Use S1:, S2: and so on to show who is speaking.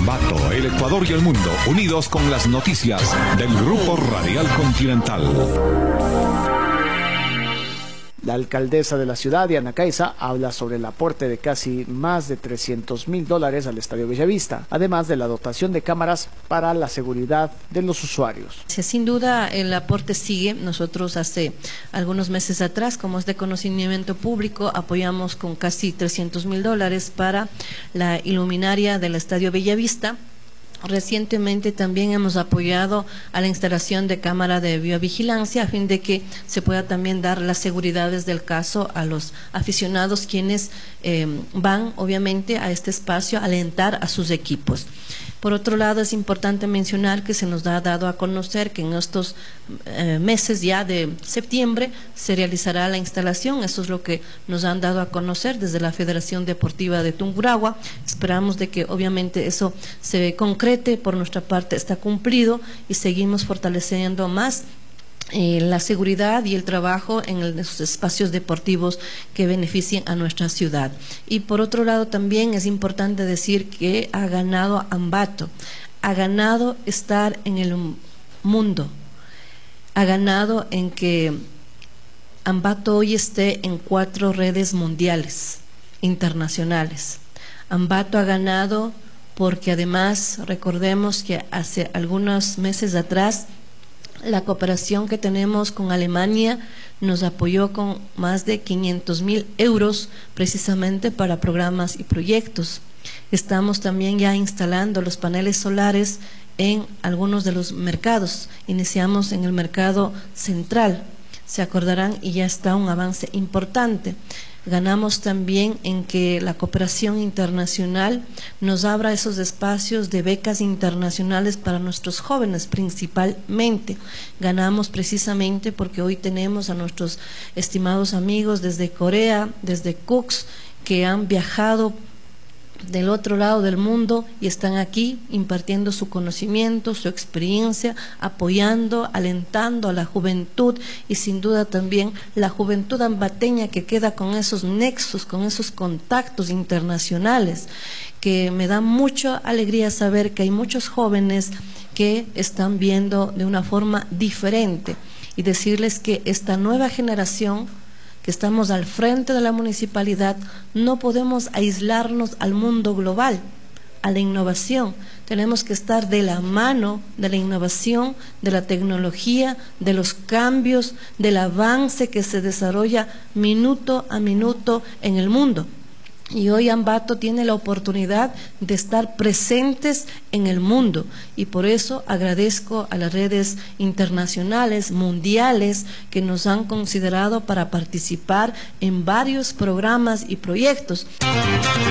S1: Ambato, el Ecuador y el mundo, unidos con las noticias del Grupo Radial Continental.
S2: La alcaldesa de la ciudad, Diana Caiza, habla sobre el aporte de casi más de $300.000 al Estadio Bellavista, además de la dotación de cámaras para la seguridad de los usuarios.
S3: Sin duda el aporte sigue. Nosotros hace algunos meses atrás, como es de conocimiento público, apoyamos con casi $300.000 para la iluminaria del Estadio Bellavista. Recientemente también hemos apoyado a la instalación de cámara de biovigilancia a fin de que se pueda también dar las seguridades del caso a los aficionados quienes van obviamente a este espacio a alentar a sus equipos. Por otro lado, es importante mencionar que se nos ha dado a conocer que en estos meses ya de septiembre se realizará la instalación. Eso es lo que nos han dado a conocer desde la Federación Deportiva de Tungurahua. Esperamos de que obviamente eso se concrete. Por nuestra parte está cumplido y seguimos fortaleciendo más la seguridad y el trabajo en esos espacios deportivos que beneficien a nuestra ciudad. Y por otro lado también es importante decir que ha ganado Ambato, ha ganado estar en el mundo, ha ganado en que Ambato hoy esté en 4 redes mundiales, internacionales. Ambato ha ganado porque además recordemos que hace algunos meses atrás la cooperación que tenemos con Alemania nos apoyó con más de 500.000 euros precisamente para programas y proyectos. Estamos también ya instalando los paneles solares en algunos de los mercados. Iniciamos en el mercado central, se acordarán, y ya está un avance importante. Ganamos también en que la cooperación internacional nos abra esos espacios de becas internacionales para nuestros jóvenes principalmente. Ganamos precisamente porque hoy tenemos a nuestros estimados amigos desde Corea, desde Cooks, que han viajado del otro lado del mundo y están aquí impartiendo su conocimiento, su experiencia, apoyando, alentando a la juventud y sin duda también la juventud ambateña que queda con esos nexos, con esos contactos internacionales, que me da mucha alegría saber que hay muchos jóvenes que están viendo de una forma diferente y decirles que esta nueva generación que estamos al frente de la municipalidad, no podemos aislarnos al mundo global, a la innovación. Tenemos que estar de la mano de la innovación, de la tecnología, de los cambios, del avance que se desarrolla minuto a minuto en el mundo. Y hoy Ambato tiene la oportunidad de estar presentes en el mundo y por eso agradezco a las redes internacionales, mundiales, que nos han considerado para participar en varios programas y proyectos.